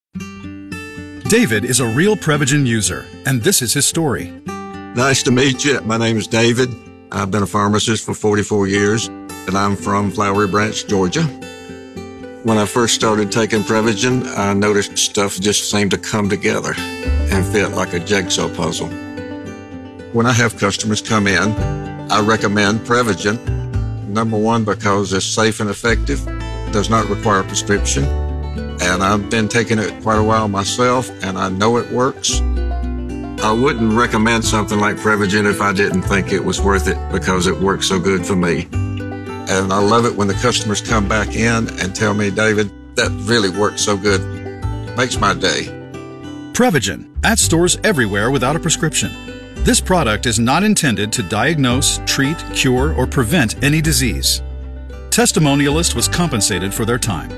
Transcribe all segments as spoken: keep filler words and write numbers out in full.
David is a real Prevagen user, and this is his story. Nice to meet you. My name is David. I've been a pharmacist for forty-four years, and I'm from Flowery Branch, Georgia. When I first started taking Prevagen, I noticed stuff just seemed to come together and fit like a jigsaw puzzle. When I have customers come in, I recommend Prevagen. Number one, because it's safe and effective, does not require a prescription, and I've been taking it quite a while myself, and I know it works. I wouldn't recommend something like Prevagen if I didn't think it was worth it because it works so good for me. And I love it when the customers come back in and tell me, David, that really works so good. Makes my day. Prevagen, at stores everywhere without a prescription. This product is not intended to diagnose, treat, cure, or prevent any disease. Testimonialist was compensated for their time.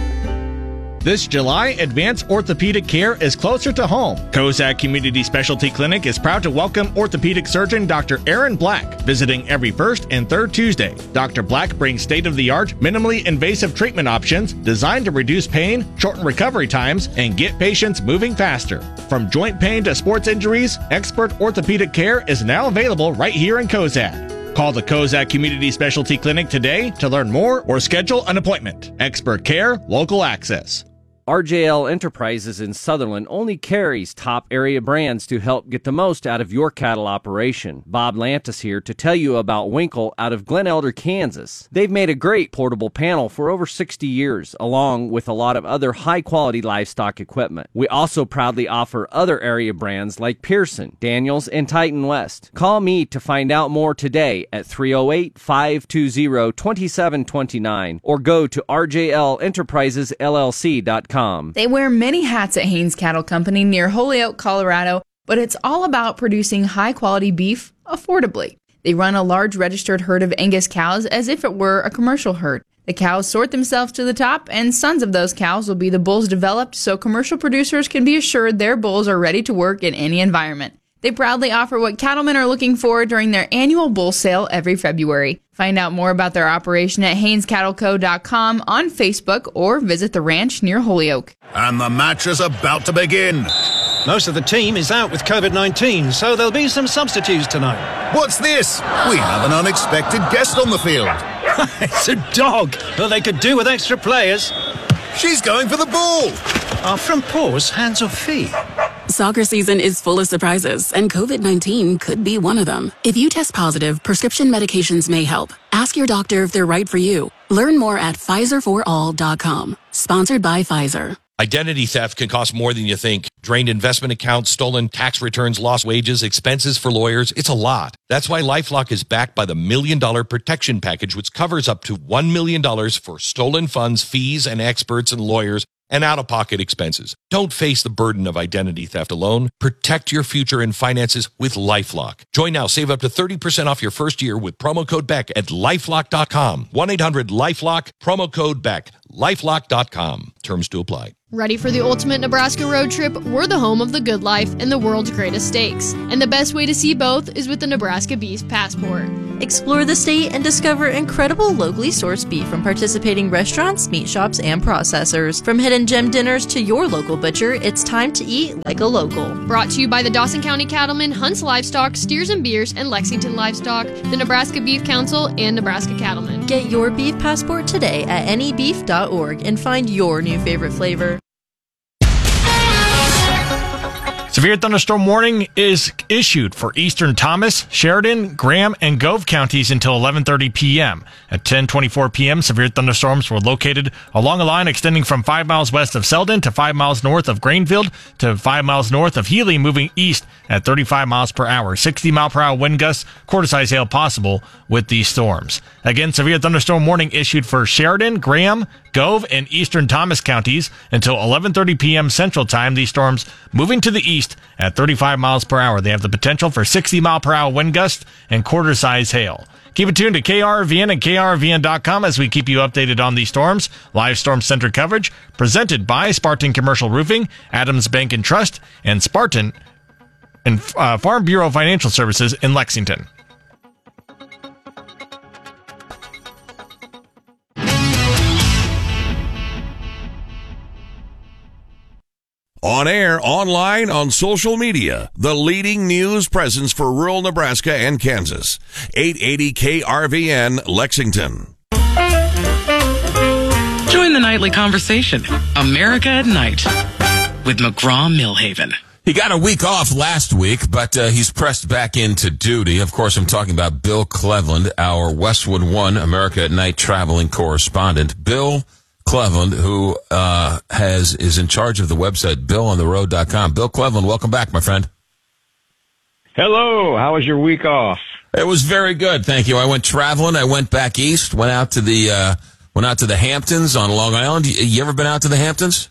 This July, Advanced Orthopedic Care is closer to home. Kozak Community Specialty Clinic is proud to welcome orthopedic surgeon Doctor Aaron Black, visiting every first and third Tuesday. Doctor Black brings state-of-the-art, minimally invasive treatment options designed to reduce pain, shorten recovery times, and get patients moving faster. From joint pain to sports injuries, expert orthopedic care is now available right here in Kozak. Call the Kozak Community Specialty Clinic today to learn more or schedule an appointment. Expert care, local access. R J L Enterprises in Sutherland only carries top area brands to help get the most out of your cattle operation. Bob Lantis here to tell you about Winkle out of Glen Elder, Kansas. They've made a great portable panel for over sixty years, along with a lot of other high-quality livestock equipment. We also proudly offer other area brands like Pearson, Daniels, and Titan West. Call me to find out more today at three oh eight, five two zero, two seven two nine or go to r j l enterprises l l c dot com. They wear many hats at Haynes Cattle Company near Holyoke, Colorado, but it's all about producing high-quality beef affordably. They run a large registered herd of Angus cows as if it were a commercial herd. The cows sort themselves to the top, and sons of those cows will be the bulls developed so commercial producers can be assured their bulls are ready to work in any environment. They proudly offer what cattlemen are looking for during their annual bull sale every February. Find out more about their operation at haynes cattle co dot com on Facebook or visit the ranch near Holyoke. And the match is about to begin. Most of the team is out with covid nineteen, so there'll be some substitutes tonight. What's this? We have an unexpected guest on the field. It's a dog. Well, they could do with extra players. She's going for the ball. Are front paws hands or feet? Soccer season is full of surprises, and covid nineteen could be one of them. If you test positive, prescription medications may help. Ask your doctor if they're right for you. Learn more at Pfizer for all dot com. Sponsored by Pfizer. Identity theft can cost more than you think. Drained investment accounts, stolen tax returns, lost wages, expenses for lawyers. It's a lot. That's why LifeLock is backed by the Million Dollar Protection Package, which covers up to one million dollars for stolen funds, fees, and experts and lawyers, and out-of-pocket expenses. Don't face the burden of identity theft alone. Protect your future and finances with LifeLock. Join now. Save up to thirty percent off your first year with promo code Beck at lifelock dot com. one eight hundred lifelock, promo code Beck. lifelock dot com. Terms to apply. Ready for the ultimate Nebraska road trip? We're the home of the good life and the world's greatest steaks. And the best way to see both is with the Nebraska Beef Passport. Explore the state and discover incredible locally sourced beef from participating restaurants, meat shops, and processors. From hidden gem dinners to your local butcher, it's time to eat like a local. Brought to you by the Dawson County Cattlemen, Hunts Livestock, Steers and Beers, and Lexington Livestock, the Nebraska Beef Council, and Nebraska Cattlemen. Get your beef passport today at any beef dot org and find your new favorite flavor. Severe thunderstorm warning is issued for eastern Thomas, Sheridan, Graham, and Gove counties until eleven thirty p.m. At ten twenty-four p.m., severe thunderstorms were located along a line extending from five miles west of Selden to five miles north of Grainfield to five miles north of Healy, moving east at thirty-five miles per hour. sixty mile per hour wind gusts, quarter-size hail possible with these storms. Again, severe thunderstorm warning issued for Sheridan, Graham, Gove, and eastern Thomas counties until eleven thirty p.m. Central Time. These storms moving to the east at thirty-five miles per hour. They have the potential for sixty mile per hour wind gusts and quarter-size hail. Keep it tuned to K R V N and K R V N dot com as we keep you updated on these storms. Live Storm Center coverage presented by Spartan Commercial Roofing, Adams Bank and Trust, and Spartan and uh, Farm Bureau Financial Services in Lexington. On air, online, on social media, the leading news presence for rural Nebraska and Kansas. eight eighty K R V N, Lexington. Join the nightly conversation, America at Night, with McGraw-Millhaven. He got a week off last week, but uh, he's pressed back into duty. Of course, I'm talking about Bill Cleveland, our Westwood One America at Night traveling correspondent. Bill Cleveland, who uh, has is in charge of the website bill on the road dot com. Bill Cleveland, welcome back, my friend. Hello. How was your week off? It was very good, thank you. I went traveling. I went back east. Went out to the uh, went out to the Hamptons on Long Island. You, you ever been out to the Hamptons?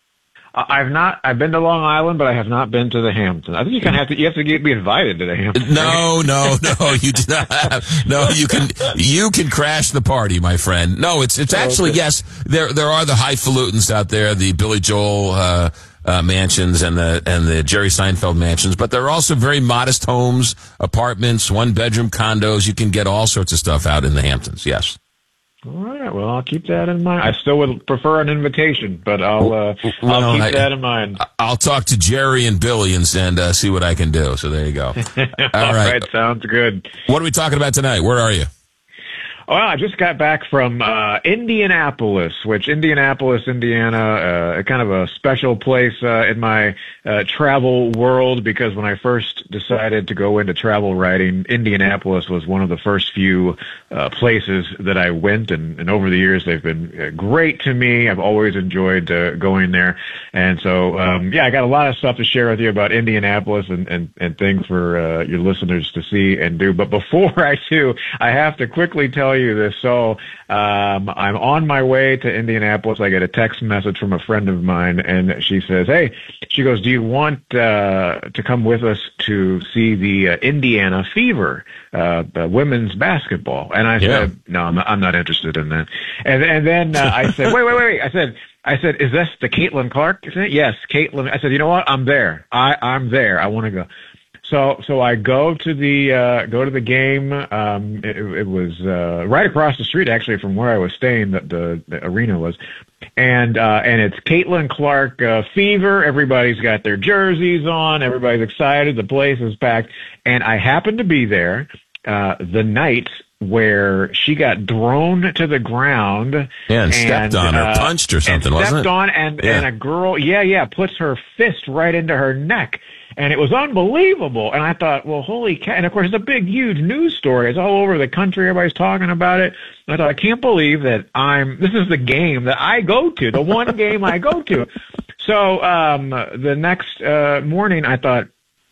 I've not. I've been to Long Island, but I have not been to the Hamptons. I think you kind of have to. You have to get, be invited to the Hamptons. No, no, no. You do not have. No, you can. You can crash the party, my friend. No, it's it's actually Okay. yes. There there are the highfalutins out there, the Billy Joel uh, uh, mansions and the and the Jerry Seinfeld mansions, but there are also very modest homes, apartments, one bedroom condos. You can get all sorts of stuff out in the Hamptons. Yes. All right. Well, I'll keep that in mind. I still would prefer an invitation, but I'll uh, Well, I'll keep I- that in mind. I'll talk to Jerry and Billy and, and uh, see what I can do. So there you go. All right. Sounds good. What are we talking about tonight? Where are you? Well, I just got back from uh, Indianapolis, which Indianapolis, Indiana, uh, kind of a special place uh, in my uh, travel world, because when I first decided to go into travel writing, Indianapolis was one of the first few uh, places that I went, and, and over the years they've been uh, great to me. I've always enjoyed uh, going there, and so um, yeah, I got a lot of stuff to share with you about Indianapolis and, and, and things for uh, your listeners to see and do. But before I do, I have to quickly tell you this. So um, I'm on my way to Indianapolis. I get a text message from a friend of mine, and she says, hey, she goes, do you want uh, to come with us to see the uh, Indiana Fever, uh, uh, women's basketball? And I Yeah. said, no, I'm not, I'm not interested in that. And, and then uh, I said, wait, wait, wait, wait. I said, I said, is this the Caitlin Clark thing? Yes, Caitlin. I said, you know what? I'm there. I, I'm there. I want to go. So, so I go to the, uh, go to the game. Um, it, it was, uh, right across the street actually from where I was staying, the, the, the arena was. And, uh, and it's Caitlin Clark, uh, Fever. Everybody's got their jerseys on. Everybody's excited. The place is packed. And I happened to be there, uh, the night where she got thrown to the ground. Yeah, and stepped on or uh, punched or something, and wasn't stepped it? on, and, Yeah. and a girl, yeah, yeah, puts her fist right into her neck. And it was unbelievable. And I thought, well, holy cow. And of course, it's a big, huge news story. It's all over the country. Everybody's talking about it. And I thought, I can't believe that I'm, this is the game that I go to, the one game I go to. So, um, the next, uh, morning, I thought,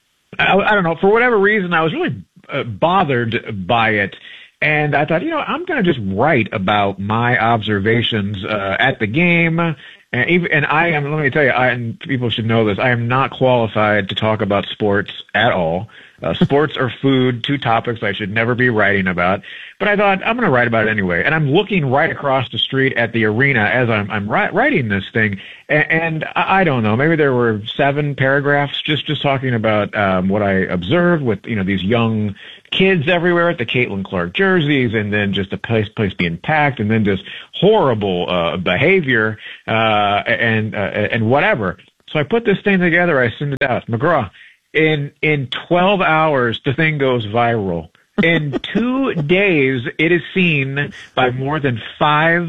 I, I don't know, for whatever reason, I was really uh, bothered by it. And I thought, you know, I'm going to just write about my observations uh, at the game. And, even, and I am, let me tell you, I, and people should know this, I am not qualified to talk about sports at all. Uh, sports or food, two topics I should never be writing about. But I thought, I'm going to write about it anyway. And I'm looking right across the street at the arena as I'm, I'm ri- writing this thing. And, and I, I don't know, maybe there were seven paragraphs just, just talking about um, what I observed with, you know, these young kids everywhere at the Caitlin Clark jerseys, and then just the place, place being packed, and then just horrible uh, behavior uh, and uh, and whatever. So I put this thing together. I send it out. McGraw, in in twelve hours, the thing goes viral. In two days, it is seen by more than five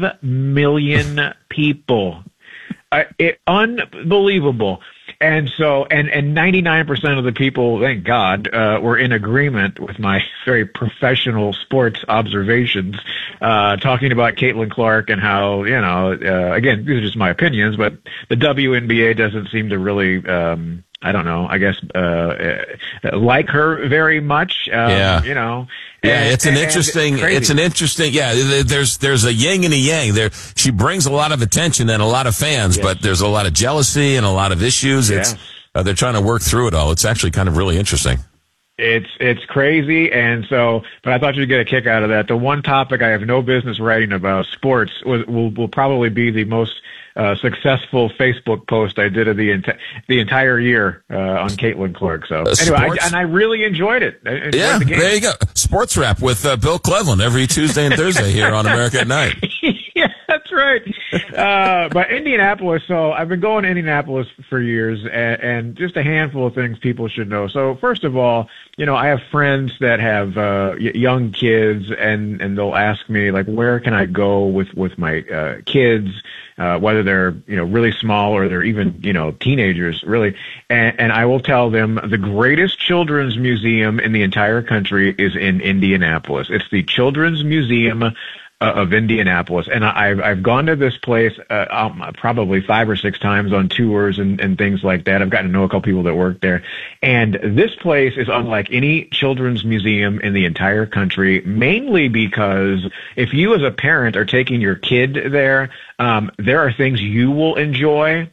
million people. Uh, it, unbelievable. And so, and, and ninety-nine percent of the people, thank God, uh, were in agreement with my very professional sports observations, uh, talking about Caitlin Clark and how, you know, uh, again, these are just my opinions, but the W N B A doesn't seem to really, um, I don't know, I guess, uh, uh like her very much. Um, Yeah. You know. Yeah, and- it's an and interesting, crazy. it's an interesting, yeah, there's, there's a yin and a yang there. She brings a lot of attention and a lot of fans, Yes. but there's a lot of jealousy and a lot of issues. It's, Yes. uh, they're trying to work through it all. It's actually kind of really interesting. It's it's crazy, and so, but I thought you'd get a kick out of that. The one topic I have no business writing about, sports, was, will will probably be the most uh, successful Facebook post I did of the enti- the entire year uh, on Caitlin Clark. So Uh, anyway, sports? I, and I really enjoyed it. I enjoyed Yeah, the game. there you go. Sports Wrap with uh, Bill Cleveland every Tuesday and Thursday here on America at Night. Yeah, that's right. uh, but Indianapolis, so I've been going to Indianapolis for years, and, and just a handful of things people should know. So first of all, you know, I have friends that have uh, y- young kids, and, and they'll ask me, like, where can I go with, with my uh, kids, uh, whether they're, you know, really small or they're even, you know, teenagers, really. And, and I will tell them the greatest children's museum in the entire country is in Indianapolis. It's the Children's Museum of Indianapolis, and I've I've gone to this place uh, um, probably five or six times on tours and, and things like that. I've gotten to know a couple people that work there, and this place is unlike any children's museum in the entire country. Mainly because if you as a parent are taking your kid there, um, there are things you will enjoy.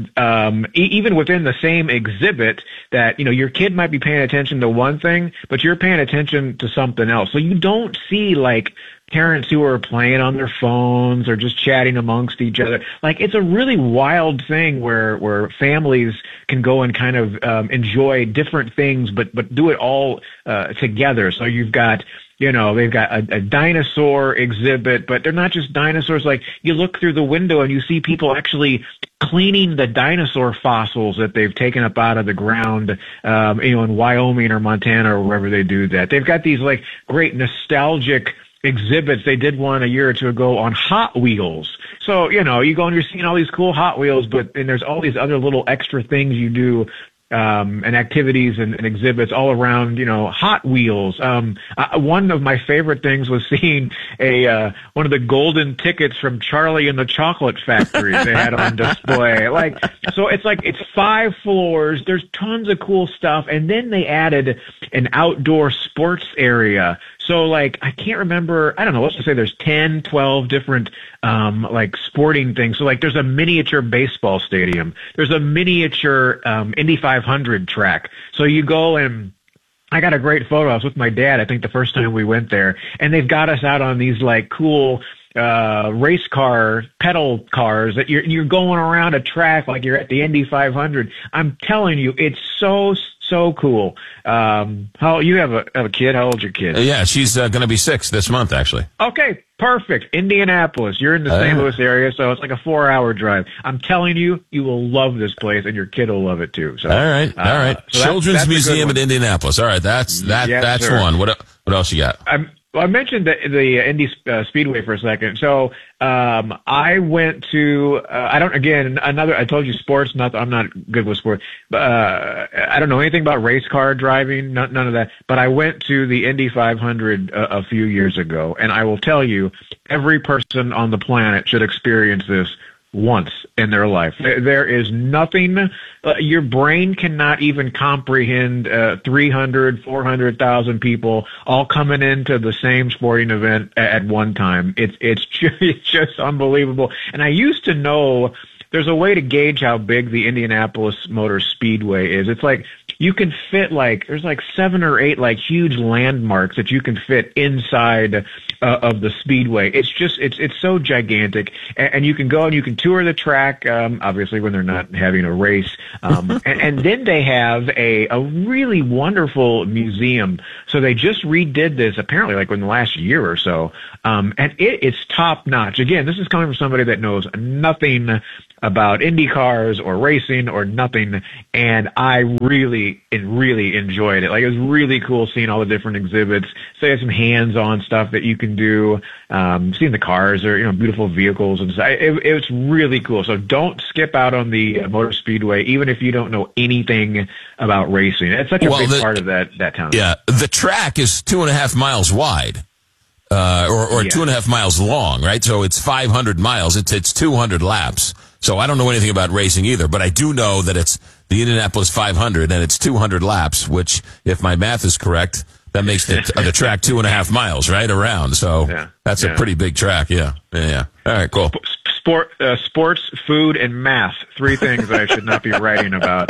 Um, e- even within the same exhibit, that, you know, your kid might be paying attention to one thing, but you're paying attention to something else. So you don't see, like, parents who are playing on their phones or just chatting amongst each other. Like, it's a really wild thing where, where families can go and kind of um, enjoy different things, but, but do it all uh, together. So you've got, you know, they've got a, a dinosaur exhibit, but they're not just dinosaurs. Like, you look through the window and you see people actually cleaning the dinosaur fossils that they've taken up out of the ground, um, you know, in Wyoming or Montana or wherever they do that. They've got these, like, great nostalgic exhibits. They did one a year or two ago on Hot Wheels. So, you know, you go and you're seeing all these cool Hot Wheels, but and there's all these other little extra things you do, um, and activities and, and exhibits all around, you know, Hot Wheels. Um, uh, one of my favorite things was seeing a, uh, one of the golden tickets from Charlie and the Chocolate Factory they had on display. Like, so it's like, it's five floors. There's tons of cool stuff. And then they added an outdoor sports area. So, like, I can't remember, I don't know, let's just say there's ten, twelve different, um, like, sporting things. So, like, there's a miniature baseball stadium. There's a miniature um, Indy five hundred track. So you go and I got a great photo. I was with my dad, I think, the first time we went there. And they've got us out on these, like, cool uh race car pedal cars that you're you're going around a track like you're at the Indy five hundred. I'm telling you, it's so so cool. Um how you have a have a kid? How old's your kid? Uh, yeah, she's uh, going to be six this month, actually. Okay, perfect. Indianapolis. You're in the Uh, Saint Louis area, so it's like a four hour drive. I'm telling you, you will love this place, and your kid will love it too. So all right, all right. Uh, so Children's that's, that's Museum in Indianapolis. All right, that's that. Yes, that's sir. one. What what else you got? I'm, well, I mentioned the, the Indy uh, Speedway for a second. So um, I went to uh, I don't again another I told you sports. Not I'm not good with sports. But uh, I don't know anything about race car driving. None, none of that. But I went to the Indy five hundred a, a few years ago, and I will tell you, every person on the planet should experience this once in their life. There is nothing, uh, your brain cannot even comprehend uh, three hundred, four hundred thousand people all coming into the same sporting event at one time. It's, it's just, it's just unbelievable. And I used to know there's a way to gauge how big the Indianapolis Motor Speedway is. It's like you can fit like, there's like seven or eight like huge landmarks that you can fit inside uh, of the Speedway. It's just, it's it's so gigantic. And, and you can go and you can tour the track, um, obviously when they're not having a race. Um, and, and then they have a, a really wonderful museum. So they just redid this apparently like in the last year or so. Um, and it is top notch. Again, this is coming from somebody that knows nothing about Indy cars or racing or nothing, and I really, really enjoyed it. Like, it was really cool seeing all the different exhibits. So you have some hands-on stuff that you can do, um, seeing the cars or, you know, beautiful vehicles and stuff. It, it was really cool. So don't skip out on the uh, Motor Speedway, even if you don't know anything about racing. It's such a Well, big the- part of that, that town. Yeah, the track is two and a half miles wide, uh, or, or Yeah. two and a half miles long, right? So it's five hundred miles. It's it's two hundred laps. So I don't know anything about racing either, but I do know that it's the Indianapolis five hundred and it's two hundred laps, which, if my math is correct, that makes the, the track two and a half miles, right, around. So Yeah. that's Yeah. a pretty big track. Yeah, yeah, yeah. All right, cool. Sport, uh, sports, food, and math. Three things I should not be writing about.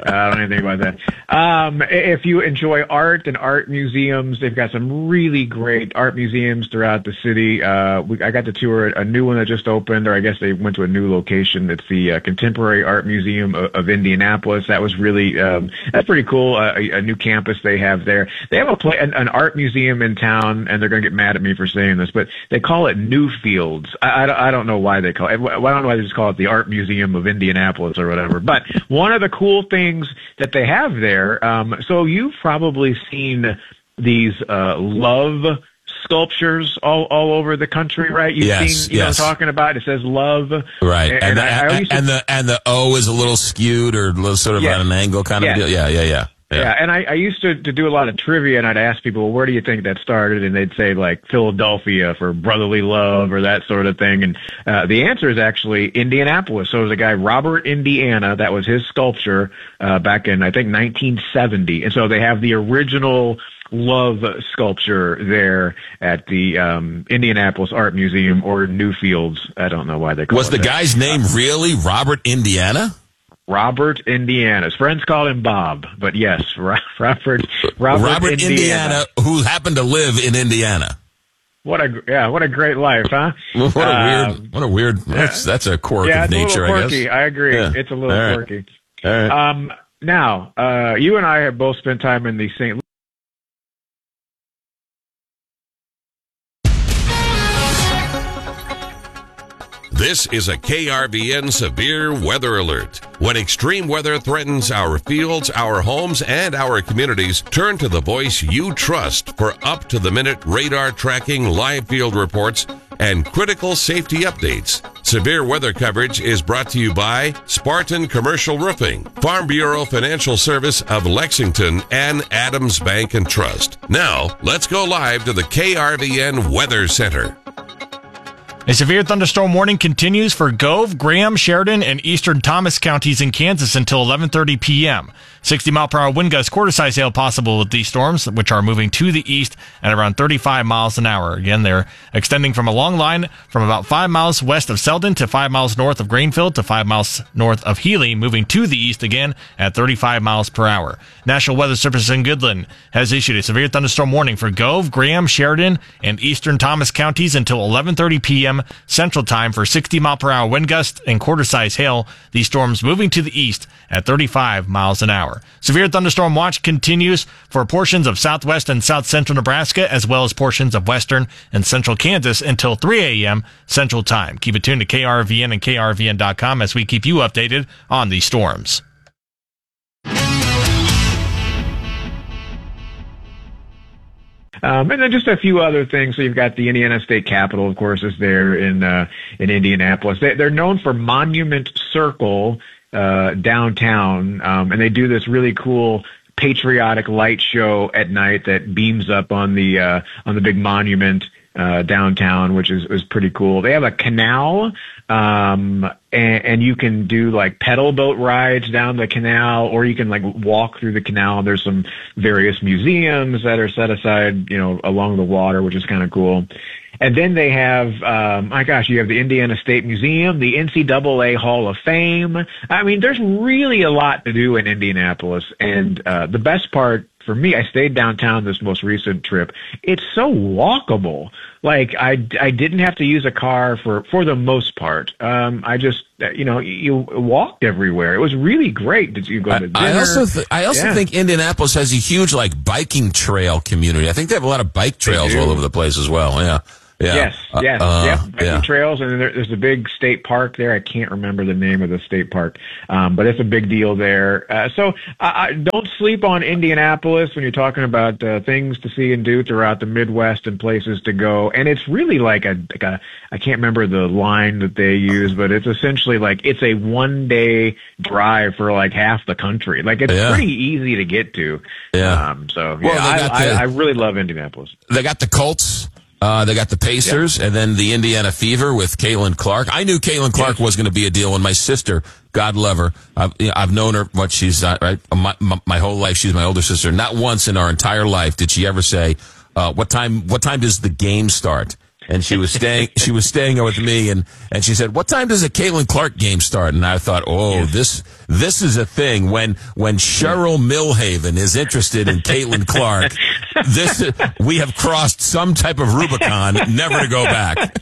I don't know anything about that. Um, if you enjoy art and art museums, they've got some really great art museums throughout the city. Uh, we, I got to tour a new one that just opened, or I guess they went to a new location. It's the uh, Contemporary Art Museum of, of Indianapolis. That was really, um, that's pretty cool. Uh, a, a new campus they have there. They have a play, an, an art museum in town, and they're going to get mad at me for saying this, but they call it Newfields. I, I, I don't know why they call it. I don't know why they just call it the Art Museum of Indianapolis or whatever. But one of the cool things that they have there, um, so you've probably seen these uh, love sculptures all all over the country, right? You've yes, seen, you yes. know, talking about it says love, right? And, and, the, I, I and, and the and the O is a little skewed or a little sort of yes. at an angle kind yes. of deal. Yeah, yeah, yeah. Yeah, yeah and I, I used to, to do a lot of trivia, and I'd ask people, well, where do you think that started? And they'd say, like, Philadelphia for brotherly love or that sort of thing. And uh, the answer is actually Indianapolis. So there's a guy, Robert Indiana, that was his sculpture uh, back in, I think, nineteen seventy. And so they have the original love sculpture there at the um, Indianapolis Art Museum, or Newfields. I don't know why they call was it the that. guy's name really Robert Indiana? Robert Indiana. His friends called him Bob, but yes, Robert Robert, Robert Indiana. Indiana, who happened to live in Indiana. What a yeah, what a great life, huh? What a uh, weird, what a weird. That's that's a quirk yeah, of it's nature, a little I quirky. guess. I agree. Yeah. It's a little All right. quirky. All right. Um, now, uh, you and I have both spent time in the Saint This is a K R V N severe weather alert. When extreme weather threatens our fields, our homes, and our communities, turn to the voice you trust for up-to-the-minute radar tracking, live field reports, and critical safety updates. Severe weather coverage is brought to you by Spartan Commercial Roofing, Farm Bureau Financial Service of Lexington, and Adams Bank and Trust. Now, let's go live to the K R V N Weather Center. A severe thunderstorm warning continues for Gove, Graham, Sheridan, and eastern Thomas counties in Kansas until eleven thirty p.m. sixty mile per hour wind gusts, quarter-size hail possible with these storms, which are moving to the east at around thirty-five miles an hour. Again, they're extending from a long line from about five miles west of Selden to five miles north of Greenfield to five miles north of Healy, moving to the east again at thirty-five miles per hour. National Weather Service in Goodland has issued a severe thunderstorm warning for Gove, Graham, Sheridan, and eastern Thomas counties until eleven thirty p.m. Central Time for sixty mile per hour wind gusts and quarter-size hail. These storms moving to the east at thirty-five miles an hour. Severe thunderstorm watch continues for portions of southwest and south central Nebraska, as well as portions of western and central Kansas until three a.m. Central Time. Keep it tuned to K R V N and K R V N dot com as we keep you updated on these storms. Um, and then just a few other things. So you've got the Indiana State Capitol, of course, is there in uh, in Indianapolis. They, they're known for Monument Circle uh, downtown, um, and they do this really cool patriotic light show at night that beams up on the uh, on the big monument uh, downtown, which is is pretty cool. They have a canal. Um, and, and you can do like pedal boat rides down the canal, or you can like walk through the canal. There's some various museums that are set aside, you know, along the water, which is kind of cool. And then they have, um, my gosh, you have the Indiana State Museum, the N C double A Hall of Fame. I mean, there's really a lot to do in Indianapolis. And, uh, the best part for me, I stayed downtown this most recent trip. It's so walkable. Like I, I didn't have to use a car for, for the most part. Um, I just, you know, you walked everywhere. It was really great. Did you go to dinner? I also, th- I also yeah. think Indianapolis has a huge like biking trail community. I think they have a lot of bike trails all over the place as well. Yeah. Yeah. Yes, yes, uh, yep. uh, Biking yeah. trails, and there, there's a big state park there. I can't remember the name of the state park, um, but it's a big deal there. Uh, so uh, don't sleep on Indianapolis when you're talking about uh, things to see and do throughout the Midwest and places to go. And it's really like a, like a I can't remember the line that they use, but it's essentially like it's a one day drive for like half the country. Like it's yeah. pretty easy to get to. Yeah. Um, so Well, yeah, they got I, the- I, I really love Indianapolis. They got the Colts. Uh, they got the Pacers, and then the Indiana Fever with Caitlin Clark. I knew Caitlin Clark was going to be a deal when my sister, God love her, I've, you know, I've known her, what she's not, right, my, my, my whole life. She's my older sister. Not once in our entire life did she ever say, uh, what time, what time does the game start? and she was staying she was staying with me, and, and she said, "What time does the Caitlin Clark game start?" And I thought, oh, yeah. this this is a thing. When when Cheryl Milhaven is interested in Caitlin Clark, this we have crossed some type of Rubicon, never to go back.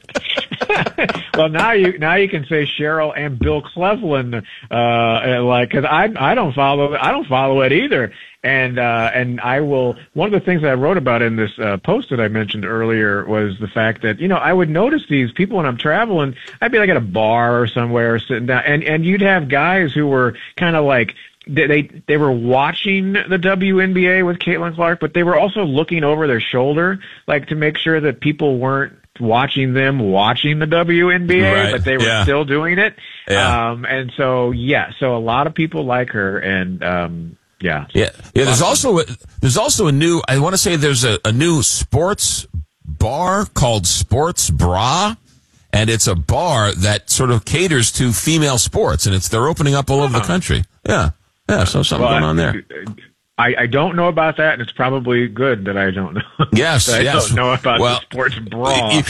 Well, now you now you can say Cheryl and Bill Cleveland, uh, like, because I I don't follow I don't follow it either. And, uh, and I will, one of the things that I wrote about in this, uh, post that I mentioned earlier was the fact that, you know, I would notice these people when I'm traveling. I'd be like at a bar or somewhere sitting down, and, and you'd have guys who were kind of like, they, they, they were watching the W N B A with Caitlin Clark, but they were also looking over their shoulder, like to make sure that people weren't watching them watching the W N B A, right. but they were yeah. still doing it. Yeah. Um, and so, yeah, so a lot of people like her, and, um, Yeah. Yeah. Yeah. There's also a, there's also a new, I want to say there's a, a new sports bar called Sports Bra, and it's a bar that sort of caters to female sports, and it's, they're opening up all over the country. Yeah. Yeah. So something well, going on there. I, I don't know about that, and it's probably good that I don't know. Yes, I yes. don't know about well, the sports bra. You,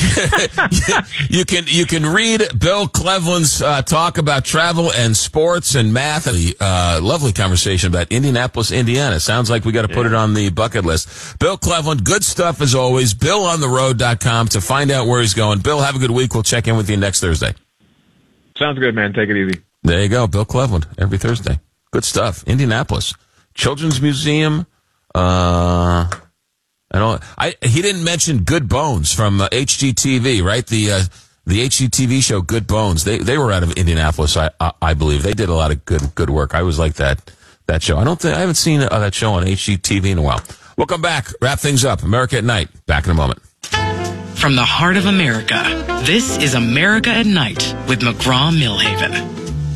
you can you can read Bill Cleveland's uh, talk about travel and sports and math, and the uh, lovely conversation about Indianapolis, Indiana. Sounds like we got to put yeah. it on the bucket list. Bill Cleveland, good stuff as always. Bill on the road dot com to find out where he's going. Bill, have a good week. We'll check in with you next Thursday. Sounds good, man. Take it easy. There you go, Bill Cleveland, every Thursday. Good stuff. Indianapolis. Children's Museum. Uh, I don't. I he didn't mention Good Bones from uh, H G T V, right? The uh, the H G T V show Good Bones. They they were out of Indianapolis, I, I I believe. They did a lot of good good work. I always liked that that show. I don't think I haven't seen uh, that show on H G T V in a while. We'll come back, wrap things up. America at Night. Back in a moment. From the heart of America, this is America at Night with McGraw-Milhaven.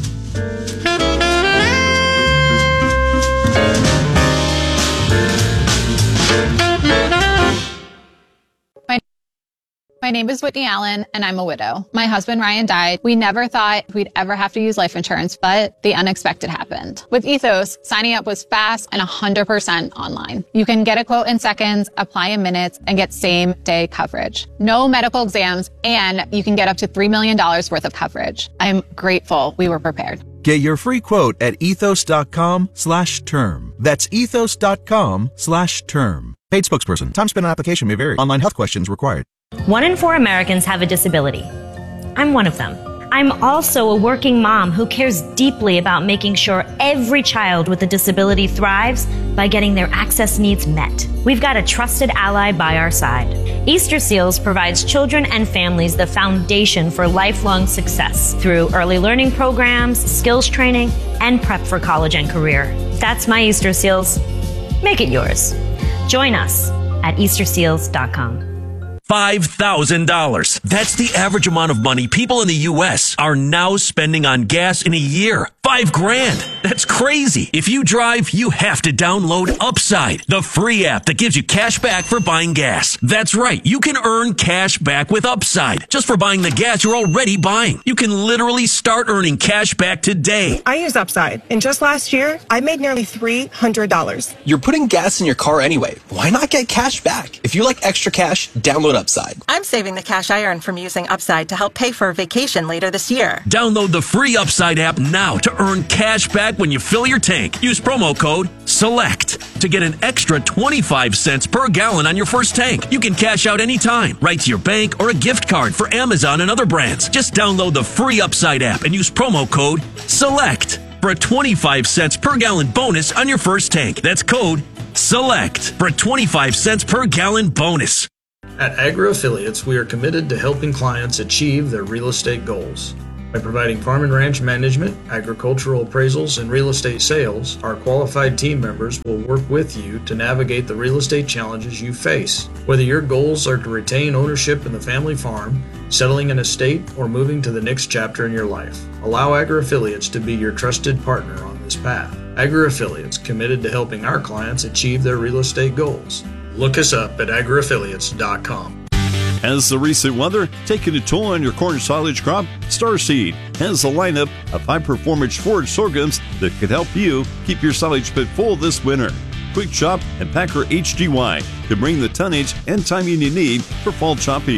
My name is Whitney Allen, and I'm a widow. My husband, Ryan, died. We never thought we'd ever have to use life insurance, but the unexpected happened. With Ethos, signing up was fast and one hundred percent online. You can get a quote in seconds, apply in minutes, and get same-day coverage. No medical exams, and you can get up to three million dollars worth of coverage. I'm grateful we were prepared. Get your free quote at ethos.com slash term. That's ethos.com slash term. Paid spokesperson. Time spent on application may vary. Online health questions required. One in four Americans have a disability. I'm one of them. I'm also a working mom who cares deeply about making sure every child with a disability thrives by getting their access needs met. We've got a trusted ally by our side. Easter Seals provides children and families the foundation for lifelong success through early learning programs, skills training, and prep for college and career. That's my Easter Seals. Make it yours. Join us at easter seals dot com. five thousand dollars. That's the average amount of money people in the U S are now spending on gas in a year. Five grand. That's crazy. If you drive, you have to download Upside, the free app that gives you cash back for buying gas. That's right. You can earn cash back with Upside just for buying the gas you're already buying. You can literally start earning cash back today. I use Upside, and just last year, I made nearly three hundred dollars. You're putting gas in your car anyway. Why not get cash back? If you like extra cash, download Upside. I'm saving the cash I earn from using Upside to help pay for a vacation later this year. Download the free Upside app now to earn cash back when you fill your tank. Use promo code SELECT to get an extra twenty-five cents per gallon on your first tank. You can cash out anytime, right to your bank or a gift card for Amazon and other brands. Just download the free Upside app and use promo code SELECT for a twenty-five cents per gallon bonus on your first tank. That's code SELECT for a twenty-five cents per gallon bonus. At Agri Affiliates, we are committed to helping clients achieve their real estate goals. By providing farm and ranch management, agricultural appraisals, and real estate sales, our qualified team members will work with you to navigate the real estate challenges you face. Whether your goals are to retain ownership in the family farm, settling an estate, or moving to the next chapter in your life, allow Agri Affiliates to be your trusted partner on this path. Agri Affiliates, committed to helping our clients achieve their real estate goals. Look us up at agri affiliates dot com. Has the recent weather taken a toll on your corn silage crop? Starseed has a lineup of high-performance forage sorghums that could help you keep your silage pit full this winter. Quick Chop and Packer H G Y to bring the tonnage and timing you need for fall chopping.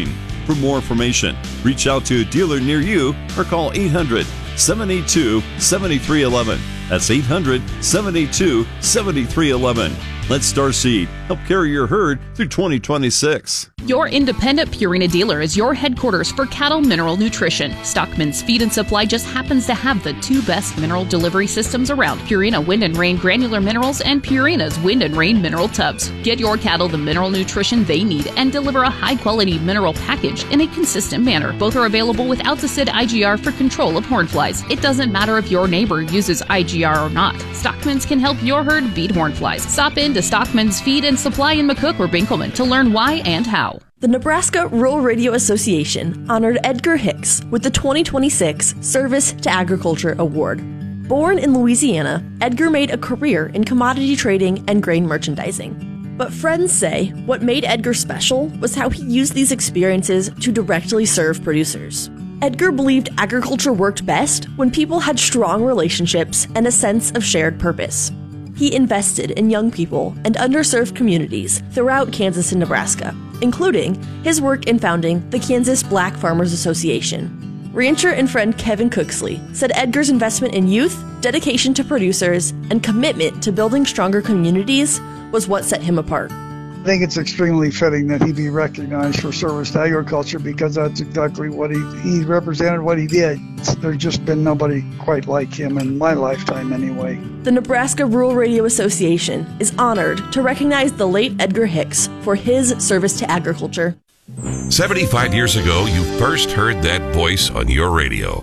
For more information, reach out to a dealer near you or call eight hundred, seven eight two, seven three one one. That's eight hundred, seven eight two, seven three one one. Let Starseed help carry your herd through twenty twenty-six. Your independent Purina dealer is your headquarters for cattle mineral nutrition. Stockman's Feed and Supply just happens to have the two best mineral delivery systems around: Purina Wind and Rain granular minerals and Purina's Wind and Rain mineral tubs. Get your cattle the mineral nutrition they need and deliver a high-quality mineral package in a consistent manner. Both are available with Alticid I G R for control of horn flies. It doesn't matter if your neighbor uses I G R or not. Stockman's can help your herd beat horn flies. Stop in to Stockman's Feed and Supply in McCook or Binkelman to learn why and how. The Nebraska Rural Radio Association honored Edgar Hicks with the twenty twenty-six Service to Agriculture Award. Born in Louisiana, Edgar made a career in commodity trading and grain merchandising. But friends say what made Edgar special was how he used these experiences to directly serve producers. Edgar believed agriculture worked best when people had strong relationships and a sense of shared purpose. He invested in young people and underserved communities throughout Kansas and Nebraska, including his work in founding the Kansas Black Farmers Association. Rancher and friend Kevin Cooksley said Edgar's investment in youth, dedication to producers, and commitment to building stronger communities was what set him apart. I think it's extremely fitting that he be recognized for service to agriculture because that's exactly what he, he represented, what he did. There's just been nobody quite like him in my lifetime anyway. The Nebraska Rural Radio Association is honored to recognize the late Edgar Hicks for his service to agriculture. seventy-five years ago, you first heard that voice on your radio.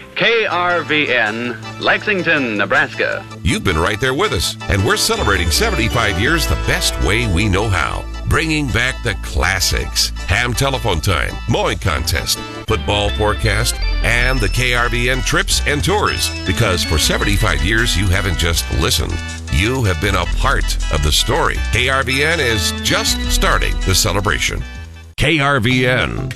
K R V N, Lexington, Nebraska. You've been right there with us, and we're celebrating seventy-five years the best way we know how. Bringing back the classics. Ham telephone time, mowing contest, football forecast, and the K R V N trips and tours. Because for seventy-five years, you haven't just listened. You have been a part of the story. K R V N is just starting the celebration. K R V N.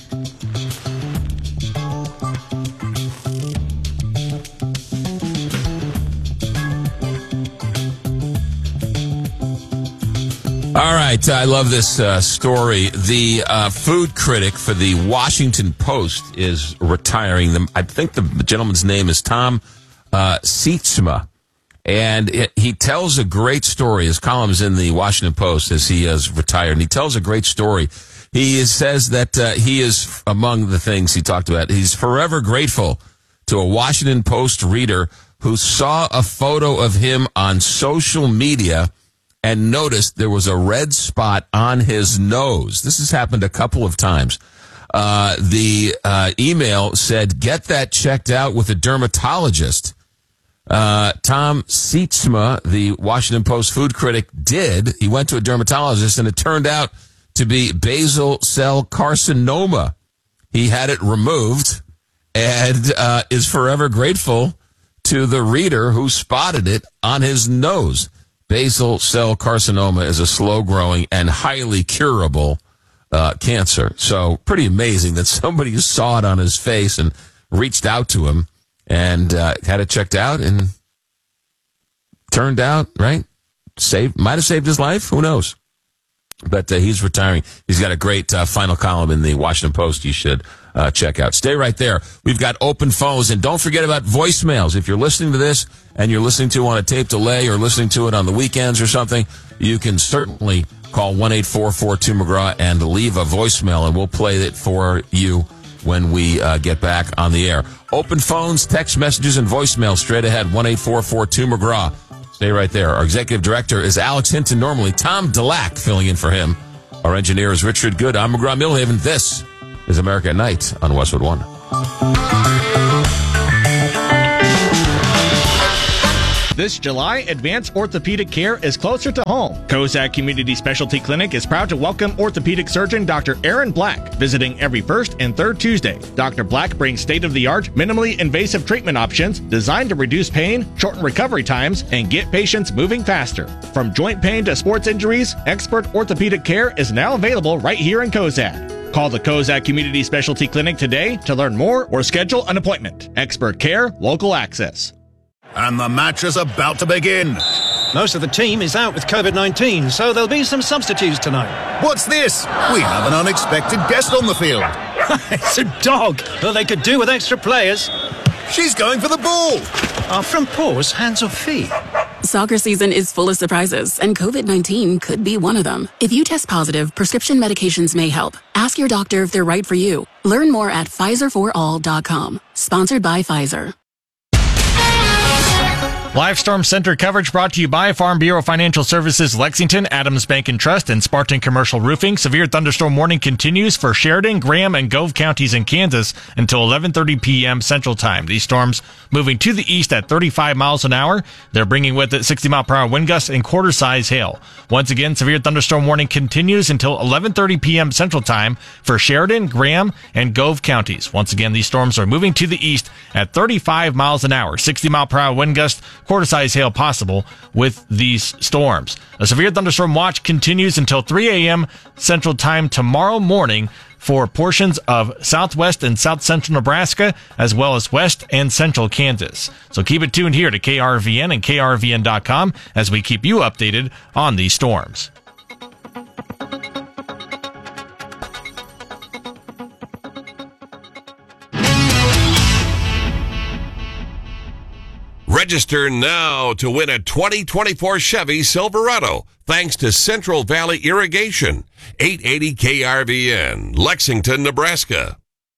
All right, I love this uh, story. The uh, food critic for the Washington Post is retiring. The, I think the gentleman's name is Tom uh, Sietsema, and it, he tells a great story. His column's in the Washington Post as he is retired, and he tells a great story. He is, says that uh, he is, among the things he talked about, he's forever grateful to a Washington Post reader who saw a photo of him on social media and noticed there was a red spot on his nose. This has happened a couple of times. Uh, the uh, email said, get that checked out with a dermatologist. Uh, Tom Sietsema, the Washington Post food critic, did. He went to a dermatologist, and it turned out to be basal cell carcinoma. He had it removed and uh, is forever grateful to the reader who spotted it on his nose. Basal cell carcinoma is a slow-growing and highly curable uh, cancer. So pretty amazing that somebody saw it on his face and reached out to him and uh, had it checked out, and turned out, right, saved, might have saved his life. Who knows? But uh, he's retiring. He's got a great uh, final column in the Washington Post you should uh, check out. Stay right there. We've got open phones, and don't forget about voicemails. If you're listening to this and you're listening to it on a tape delay or listening to it on the weekends or something, you can certainly call one eight four four two McGraw and leave a voicemail, and we'll play it for you when we uh, get back on the air. Open phones, text messages, and voicemail straight ahead, one eight four four two McGraw. Stay right there. Our executive director is Alex Hinton, normally Tom Delac filling in for him. Our engineer is Richard Good. I'm McGraw Millhaven. This is America at Night on Westwood One. This July, advanced orthopedic care is closer to home. Kozak Community Specialty Clinic is proud to welcome orthopedic surgeon Doctor Aaron Black, visiting every first and third Tuesday. Doctor Black brings state-of-the-art, minimally invasive treatment options designed to reduce pain, shorten recovery times, and get patients moving faster. From joint pain to sports injuries, expert orthopedic care is now available right here in Kozak. Call the Kozak Community Specialty Clinic today to learn more or schedule an appointment. Expert care, local access. And the match is about to begin. Most of the team is out with COVID nineteen, so there'll be some substitutes tonight. What's this? We have an unexpected guest on the field. It's a dog. Well, they could do with extra players. She's going for the ball. Are front paws hands or feet? Soccer season is full of surprises, and COVID nineteen could be one of them. If you test positive, prescription medications may help. Ask your doctor if they're right for you. Learn more at Pfizer for all dot com. Sponsored by Pfizer. Live Storm Center coverage brought to you by Farm Bureau Financial Services, Lexington, Adams Bank and Trust, and Spartan Commercial Roofing. Severe thunderstorm warning continues for Sheridan, Graham, and Gove counties in Kansas until eleven thirty p.m. Central Time. These storms moving to the east at thirty-five miles an hour. They're bringing with it sixty mile per hour wind gusts and quarter-size hail. Once again, severe thunderstorm warning continues until eleven thirty p.m. Central Time for Sheridan, Graham, and Gove counties. Once again, these storms are moving to the east at thirty-five miles an hour, sixty mile per hour wind gusts, quarter-size hail possible with these storms. A severe thunderstorm watch continues until three a.m. Central Time tomorrow morning for portions of southwest and south central Nebraska, as well as west and central Kansas. So keep it tuned here to K R V N and K R V N dot com as we keep you updated on these storms. Register now to win a twenty twenty-four Chevy Silverado, thanks to Central Valley Irrigation. eight eighty K R V N, Lexington, Nebraska.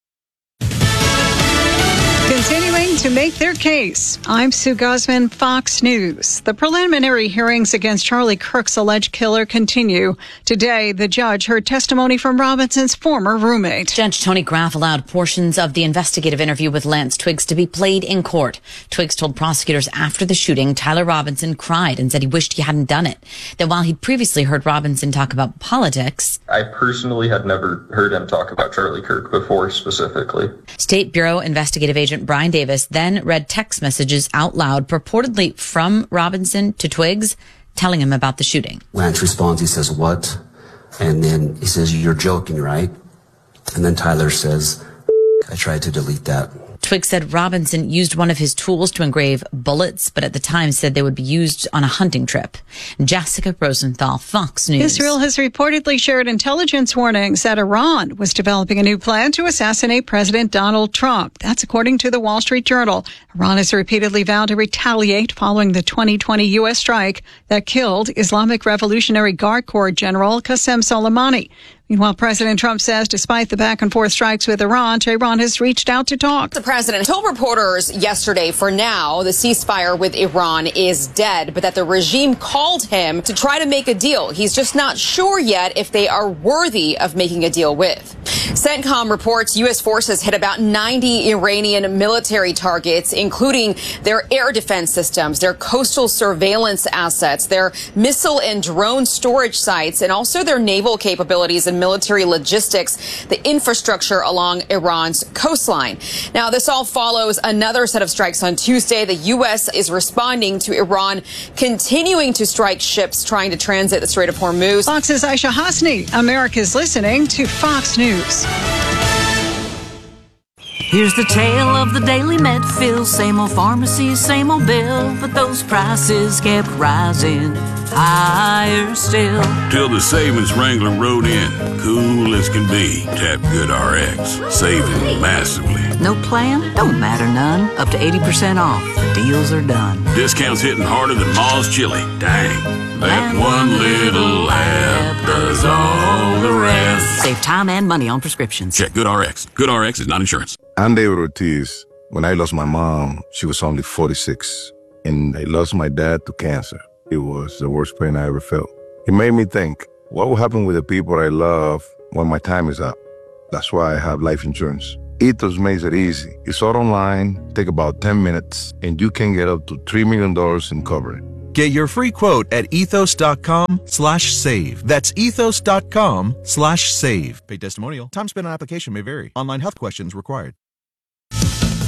Continuing to make their case, I'm Sue Guzman, Fox News. The preliminary hearings against Charlie Kirk's alleged killer continue. Today, the judge heard testimony from Robinson's former roommate. Judge Tony Graff allowed portions of the investigative interview with Lance Twiggs to be played in court. Twiggs told prosecutors after the shooting, Tyler Robinson cried and said he wished he hadn't done it. That while he'd previously heard Robinson talk about politics, I personally had never heard him talk about Charlie Kirk before specifically. State Bureau investigative agent Brian Davis then read text messages out loud, purportedly from Robinson to Twiggs, telling him about the shooting. Lance responds, he says, "What?" And then he says, "You're joking, right?" And then Tyler says, "I tried to delete that." Twiggs said Robinson used one of his tools to engrave bullets, but at the time said they would be used on a hunting trip. Jessica Rosenthal, Fox News. Israel has reportedly shared intelligence warnings that Iran was developing a new plan to assassinate President Donald Trump. That's according to the Wall Street Journal. Iran has repeatedly vowed to retaliate following the twenty twenty U S strike that killed Islamic Revolutionary Guard Corps General Qasem Soleimani. Meanwhile, President Trump says despite the back-and-forth strikes with Iran, Tehran has reached out to talk. The president told reporters yesterday, for now, the ceasefire with Iran is dead, but that the regime called him to try to make a deal. He's just not sure yet if they are worthy of making a deal with. CENTCOM reports U S forces hit about ninety Iranian military targets, including their air defense systems, their coastal surveillance assets, their missile and drone storage sites, and also their naval capabilities and military logistics, the infrastructure along Iran's coastline. Now, this all follows another set of strikes on Tuesday. The U S is responding to Iran continuing to strike ships trying to transit the Strait of Hormuz. Fox's Aisha Hasni. America's listening to Fox News. Here's the tale of the daily Medfill. Same old pharmacy, same old bill, but those prices kept rising higher still. Till the savings wrangler rode in, cool as can be. Tap Good R X, saving massively. No plan? Don't matter none. Up to eighty percent off. The deals are done. Discounts hitting harder than Ma's chili. Dang. That one little app does all the rest. Save time and money on prescriptions. Check Good R X. Good R X is not insurance. I'm David Ortiz. When I lost my mom, she was only forty-six. And I lost my dad to cancer. It was the worst pain I ever felt. It made me think, what will happen with the people I love when my time is up? That's why I have life insurance. Ethos makes it easy. It's all online, take about ten minutes, and you can get up to three million dollars in coverage. Get your free quote at ethos.com slash save. That's ethos.com slash save. Paid testimonial. Time spent on application may vary. Online health questions required.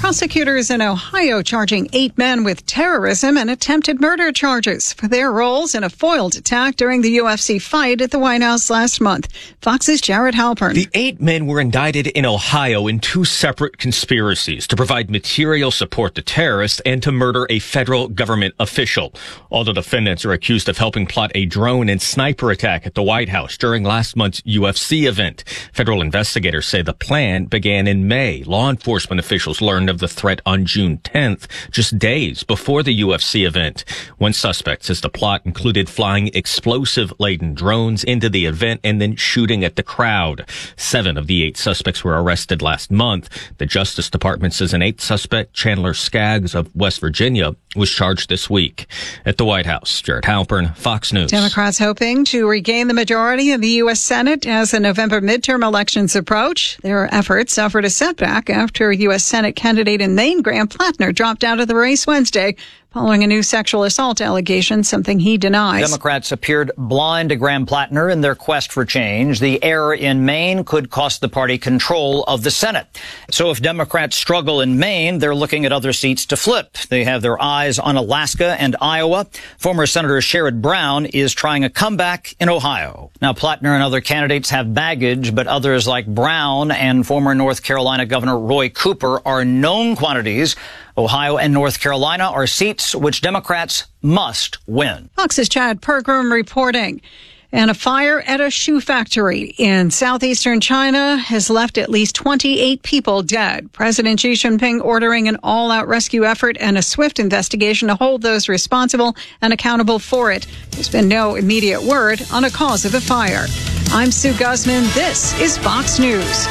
Prosecutors in Ohio charging eight men with terrorism and attempted murder charges for their roles in a foiled attack during the U F C fight at the White House last month. Fox's Jared Halpern. The eight men were indicted in Ohio in two separate conspiracies to provide material support to terrorists and to murder a federal government official. All the defendants are accused of helping plot a drone and sniper attack at the White House during last month's U F C event. Federal investigators say the plan began in May. Law enforcement officials learned of the threat on June tenth, just days before the U F C event. One suspect says the plot included flying explosive-laden drones into the event and then shooting at the crowd. Seven of the eight suspects were arrested last month. The Justice Department says an eighth suspect, Chandler Skaggs of West Virginia, was charged this week. At the White House, Jared Halpern, Fox News. Democrats hoping to regain the majority in the U S Senate as the November midterm elections approach. Their efforts suffered a setback after U S Senate candidate in Maine, Graham Plattner, dropped out of the race Wednesday following a new sexual assault allegation, something he denies. Democrats appeared blind to Graham Plattner in their quest for change. The error in Maine could cost the party control of the Senate. So if Democrats struggle in Maine, they're looking at other seats to flip. They have their eyes on Alaska and Iowa. Former Senator Sherrod Brown is trying a comeback in Ohio. Now, Plattner and other candidates have baggage, but others like Brown and former North Carolina Governor Roy Cooper are known quantities. Ohio and North Carolina are seats which Democrats must win. Fox's Chad Pergram reporting. And a fire at a shoe factory in southeastern China has left at least twenty-eight people dead. President Xi Jinping ordering an all-out rescue effort and a swift investigation to hold those responsible and accountable for it. There's been no immediate word on a cause of the fire. I'm Sue Guzman. This is Fox News.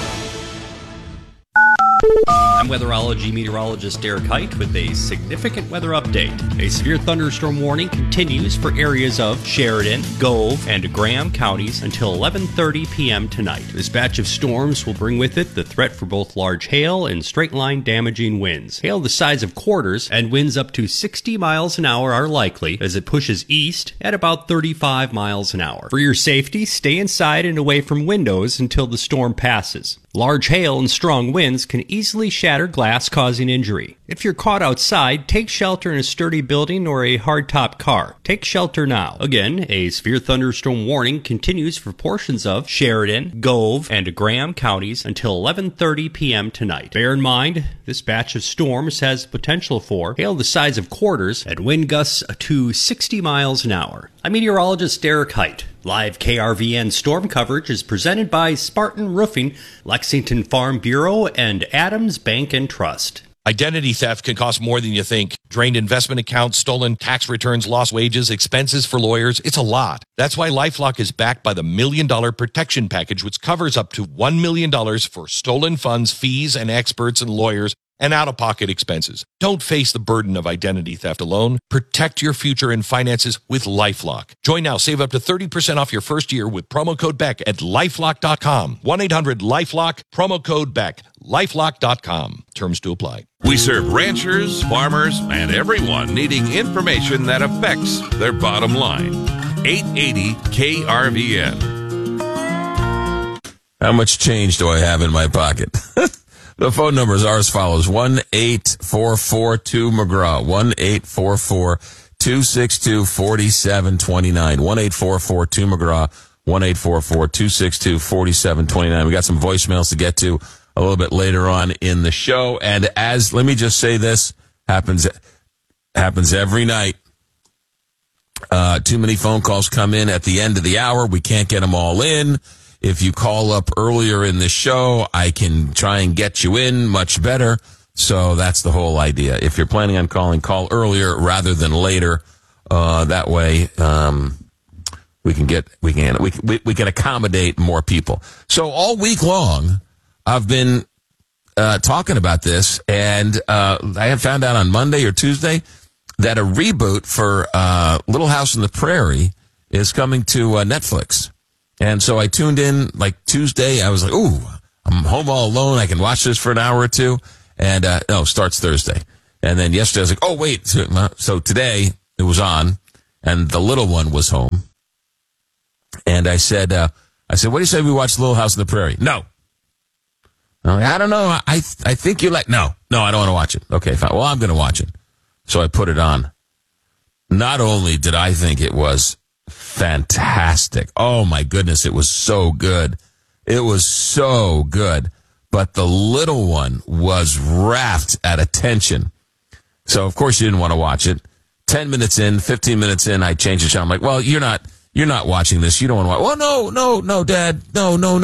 I'm weatherology meteorologist Derek Height with a significant weather update. A severe thunderstorm warning continues for areas of Sheridan, Gove, and Graham counties until eleven thirty p.m. tonight. This batch of storms will bring with it the threat for both large hail and straight-line damaging winds. Hail the size of quarters and winds up to sixty miles an hour are likely as it pushes east at about thirty-five miles an hour. For your safety, stay inside and away from windows until the storm passes. Large hail and strong winds can easily shatter glass, causing injury. If you're caught outside, take shelter in a sturdy building or a hardtop car. Take shelter now. Again, a severe thunderstorm warning continues for portions of Sheridan, Gove, and Graham counties until eleven thirty p.m. tonight. Bear in mind, this batch of storms has potential for hail the size of quarters and wind gusts to sixty miles an hour. I'm meteorologist Derek Height. Live K R V N storm coverage is presented by Spartan Roofing, Lexington Farm Bureau, and Adams Bank and Trust. Identity theft can cost more than you think. Drained investment accounts, stolen tax returns, lost wages, expenses for lawyers. It's a lot. That's why LifeLock is backed by the Million Dollar Protection Package, which covers up to one million dollars for stolen funds, fees, and experts and lawyers, and out-of-pocket expenses. Don't face the burden of identity theft alone. Protect your future and finances with LifeLock. Join now. Save up to thirty percent off your first year with promo code Beck at lifelock dot com. one eight hundred lifelock, promo code Beck. lifelock dot com. Terms to apply. We serve ranchers, farmers, and everyone needing information that affects their bottom line. eight eighty K R V N. How much change do I have in my pocket? The phone numbers are as follows. one eight four four two McGraw. one eight four four two six two four seven two nine. one eight four four two McGraw. one eight four four two six two four seven two nine. We got some voicemails to get to a little bit later on in the show. And as, let me just say this, happens, happens every night. Uh, too many phone calls come in at the end of the hour. We can't get them all in. If you call up earlier in the show, I can try and get you in much better. So that's the whole idea. If you're planning on calling, call earlier rather than later. Uh, that way, um, we can get, we can, we, we, we can accommodate more people. So all week long, I've been, uh, talking about this, and, uh, I have found out on Monday or Tuesday that a reboot for, uh, Little House on the Prairie is coming to, uh, Netflix. And so I tuned in like Tuesday. I was like, ooh, I'm home all alone. I can watch this for an hour or two. And, uh, no, starts Thursday. And then yesterday I was like, oh, wait. So, so today it was on, and the little one was home. And I said, uh, I said, what do you say we watch Little House on the Prairie? No. I'm like, I don't know. I, I think you like, no, No, I don't want to watch it. Okay, fine. Well, I'm going to watch it. So I put it on. Not only did I think it was fantastic. Oh, my goodness, it was so good. It was so good. But the little one was rapt at attention. So, of course, you didn't want to watch it. Ten minutes in, fifteen minutes in, I changed the channel. I'm like, well, you're not, you're not watching this. You don't want to watch. Well, no, no, no, Dad. No, no, no.